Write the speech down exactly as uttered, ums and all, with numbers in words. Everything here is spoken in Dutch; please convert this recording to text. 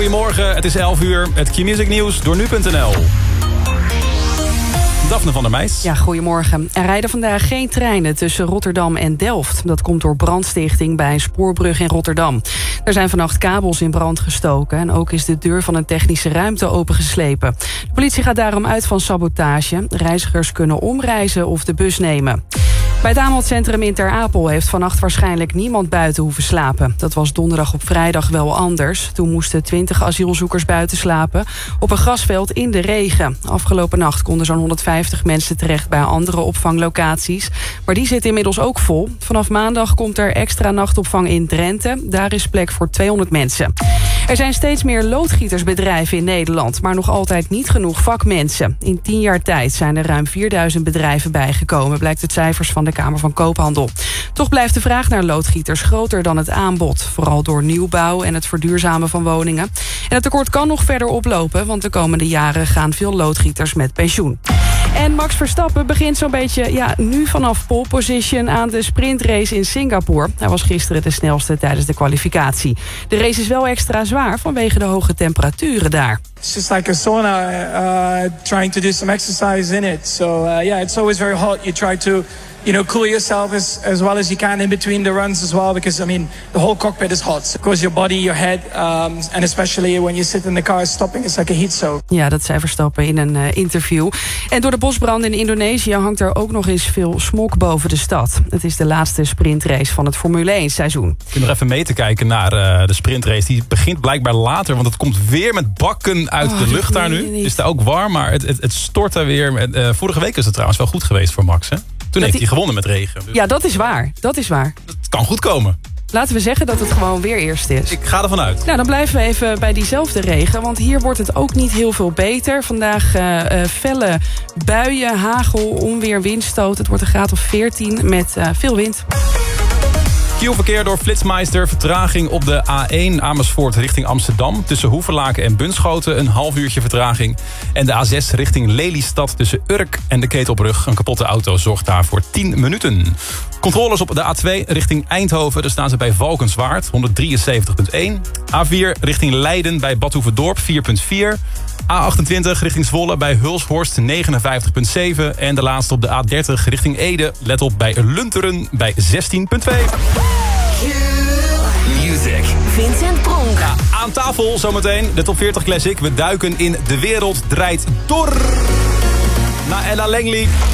Goedemorgen, het is elf uur. Het Q-Music nieuws door nu punt n l. Daphne van der Meijs. Ja, goedemorgen. Er rijden vandaag geen treinen tussen Rotterdam en Delft. Dat komt door brandstichting bij een spoorbrug in Rotterdam. Er zijn vannacht kabels in brand gestoken en ook is de deur van een technische ruimte opengeslepen. De politie gaat daarom uit van sabotage. Reizigers kunnen omreizen of de bus nemen. Bij het aanmeldcentrum in Ter Apel heeft vannacht waarschijnlijk niemand buiten hoeven slapen. Dat was donderdag op vrijdag wel anders. Toen moesten twintig asielzoekers buiten slapen op een grasveld in de regen. Afgelopen nacht konden zo'n honderdvijftig mensen terecht bij andere opvanglocaties. Maar die zitten inmiddels ook vol. Vanaf maandag komt er extra nachtopvang in Drenthe. Daar is plek voor tweehonderd mensen. Er zijn steeds meer loodgietersbedrijven in Nederland, maar nog altijd niet genoeg vakmensen. In tien jaar tijd zijn er ruim vierduizend bedrijven bijgekomen, blijkt uit cijfers van de Kamer van Koophandel. Toch blijft de vraag naar loodgieters groter dan het aanbod, vooral door nieuwbouw en het verduurzamen van woningen. En het tekort kan nog verder oplopen, want de komende jaren gaan veel loodgieters met pensioen. En Max Verstappen begint zo'n beetje ja, nu vanaf pole position aan de sprintrace in Singapore. Hij was gisteren de snelste tijdens de kwalificatie. De race is wel extra zwaar vanwege de hoge temperaturen daar. It's just like a sauna, uh, trying to do some exercise in it. So uh, yeah, it's always very hot. You try to, you know, cool yourself as, as well as you can in between the runs as well, because I mean, the whole cockpit is hot. Of course, your body, your head, um, and especially when you sit in the car stopping, it's like a heat soak. Ja, dat zei Verstappen in een uh, interview. En door de bosbranden in Indonesië hangt er ook nog eens veel smog boven de stad. Het is de laatste sprintrace van het Formule één seizoen. Ik vind nog even mee te kijken naar uh, de sprintrace. Die begint blijkbaar later, want het komt weer met bakken uit oh, de lucht daar nu. Het is daar ook warm, maar het, het, het stort daar weer. Uh, vorige week is het trouwens wel goed geweest voor Max, hè? Toen heeft hij gewonnen met regen. Dus ja, dat is waar. Dat is waar. Het kan goed komen. Laten we zeggen dat het gewoon weer eerst is. Ik ga ervan uit. Nou, dan blijven we even bij diezelfde regen. Want hier wordt het ook niet heel veel beter. Vandaag uh, uh, felle buien, hagel, onweer, windstoot. Het wordt een graad of veertien met uh, veel wind. Q-verkeer door Flitsmeister. Vertraging op de A één Amersfoort richting Amsterdam. Tussen Hoeverlaken en Bunschoten een half uurtje vertraging. En de A zes richting Lelystad tussen Urk en de Ketelbrug. Een kapotte auto zorgt daar voor tien minuten. Controles op de A twee richting Eindhoven. Daar staan ze bij Valkenswaard, honderddrieënzeventig komma één. A vier richting Leiden bij Badhoevedorp, vier komma vier. A achtentwintig richting Zwolle bij Hulshorst, negenenvijftig komma zeven. En de laatste op de A dertig richting Ede. Let op bij Lunteren bij zestien komma twee. Music. Vincent Pronk. Ja, aan tafel zometeen de top veertig Classic. We duiken in De Wereld Draait Door. Na Ella Langley.